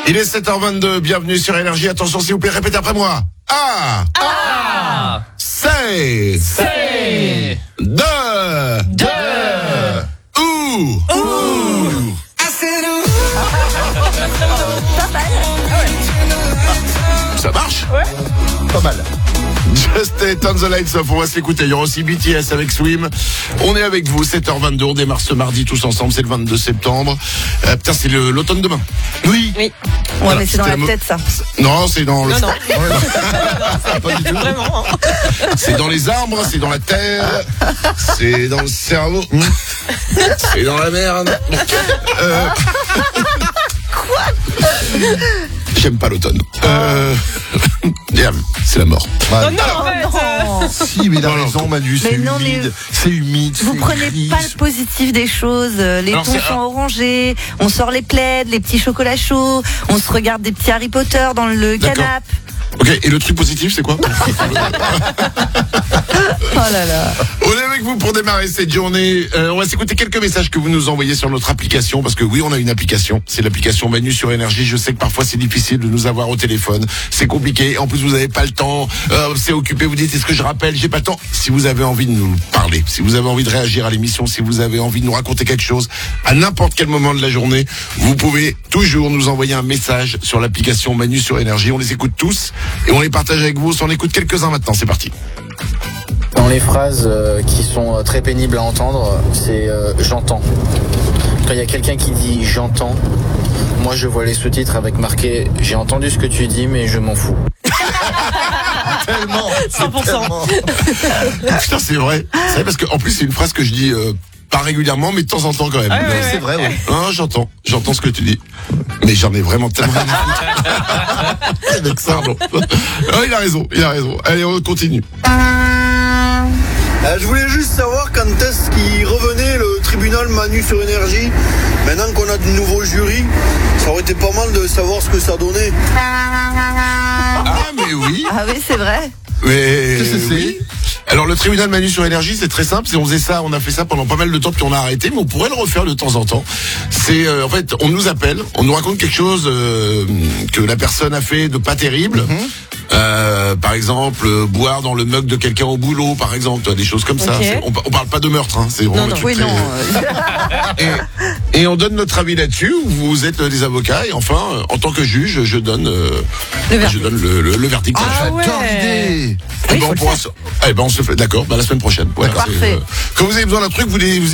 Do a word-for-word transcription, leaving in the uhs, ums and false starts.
Il est sept heures vingt-deux, bienvenue sur Énergie. Attention s'il vous plaît, répétez après moi. A. A. C'est. C'est. De. De. Ou. Ouh. Ça marche? Ouais. Pas mal. Just It on the Lights Off, on va s'écouter. Il y aura aussi B T S avec Swim. On est avec vous, sept heures vingt-deux, on démarre ce mardi tous ensemble, c'est le vingt-deux septembre. Euh, putain, c'est le, l'automne demain. Oui. Oui. Ouais, Voilà, mais c'est dans la mo- tête, ça. Non, c'est dans le... Non, non. Pas du tout. Vraiment. hein. C'est dans les arbres, c'est dans la terre, c'est dans le cerveau, c'est dans la merde. Euh... Quoi? J'aime pas l'automne. Euh... C'est la mort. Oh non, en fait, euh... Si, mais il a Non, non. raison, Manu, c'est Mais non, mais- humide, c'est humide. Vous c'est prenez gris. pas le positif des choses. Les Alors, tons c'est- sont orangés. On sort les plaids, les petits chocolats chauds. On se regarde des petits Harry Potter dans le D'accord. canapé. Ok, et le truc positif, c'est quoi? Oh là là. On est avec vous pour démarrer cette journée. Euh, on va s'écouter quelques messages que vous nous envoyez sur notre application, parce que oui, on a une application. C'est l'application Manu sur Énergie. Je sais que parfois c'est difficile de nous avoir au téléphone. C'est compliqué. En plus, vous n'avez pas le temps. Euh, c'est occupé. Vous dites, est-ce que je rappelle? J'ai pas le temps. Si vous avez envie de nous parler, si vous avez envie de réagir à l'émission, si vous avez envie de nous raconter quelque chose, à n'importe quel moment de la journée, vous pouvez toujours nous envoyer un message sur l'application Manu sur Énergie. On les écoute tous et on les partage avec vous. On en écoute quelques-uns maintenant. C'est parti. Dans les phrases euh, qui sont euh, très pénibles à entendre, c'est euh, j'entends. Quand il y a quelqu'un qui dit j'entends, moi je vois les sous-titres avec marqué j'ai entendu ce que tu dis mais je m'en fous. Tellement, cent pour cent. tellement. Putain, c'est vrai. C'est vrai parce qu'en plus, c'est une phrase que je dis euh, pas régulièrement, mais de temps en temps quand même. Ah ouais, ouais, C'est vrai, oui. Hein, j'entends, j'entends ce que tu dis. Mais j'en ai vraiment tellement rien à foutre. Avec ça, bon. Ah, il a raison, il a raison. Allez, on continue. Euh, je voulais juste savoir quand est-ce qu'il revenait le tribunal Manu sur Énergie. Maintenant qu'on a de nouveaux jurys, ça aurait été pas mal de savoir ce que ça donnait. Ah, mais oui. Ah oui, c'est vrai. Mais Qu'est-ce que c'est? oui. Alors le tribunal Manu sur Énergie, c'est très simple. C'est on faisait ça, on a fait ça pendant pas mal de temps, puis on a arrêté, mais on pourrait le refaire de temps en temps. C'est euh, en fait, on nous appelle, on nous raconte quelque chose euh, que la personne a fait de pas terrible. Mm-hmm. Euh, par exemple, euh, boire dans le mug de quelqu'un au boulot, par exemple, tu vois, des choses comme ça. Ok. C'est- On, on parle pas de meurtre, hein. C'est vraiment Non, un non, truc oui, très- non. euh, Et, et on donne notre avis là-dessus. Vous êtes euh, des avocats et enfin, euh, en tant que juge, je donne, euh, Le je verdict. donne le, le, le verdict. Ah, Ah ouais. j'adore l'idée. Eh ben, faut on le pourra se- eh ben, on se fait, d'accord, bah, la semaine prochaine. Ouais, Parfait. c'est, euh, quand vous avez besoin d'un truc, vous les, vous